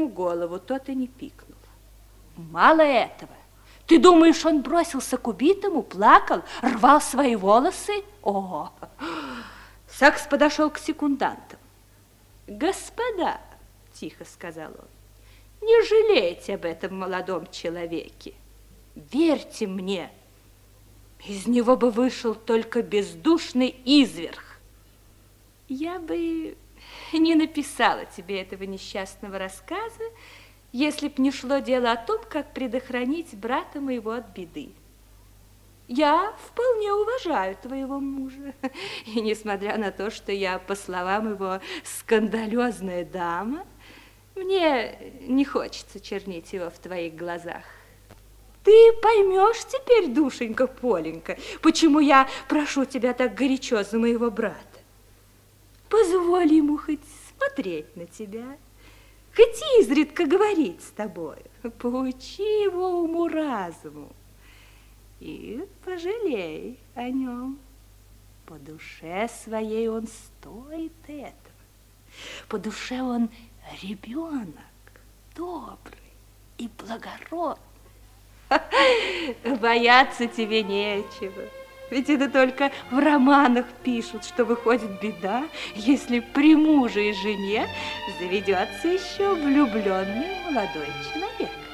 ему голову, тот и не пикнул. Мало этого. Ты думаешь, он бросился к убитому, плакал, рвал свои волосы? О! Сакс подошел к секундантам. Господа, тихо сказал он, не жалейте об этом молодом человеке. Верьте мне, из него бы вышел только бездушный изверг. Я бы не написала тебе этого несчастного рассказа, если б не шло дело о том, как предохранить брата моего от беды. Я вполне уважаю твоего мужа, и несмотря на то, что я, по словам его, скандалезная дама, мне не хочется чернить его в твоих глазах. Ты поймешь теперь, душенька Поленька, почему я прошу тебя так горячо за моего брата. Позволь ему хоть смотреть на тебя, хоть изредка говорить с тобой, поучи его уму-разуму и пожалей о нем. По душе своей он стоит этого. По душе он ребенок, добрый и благородный. Бояться тебе нечего. Ведь это только в романах пишут, что выходит беда, если при муже и жене заведется еще влюбленный молодой человек.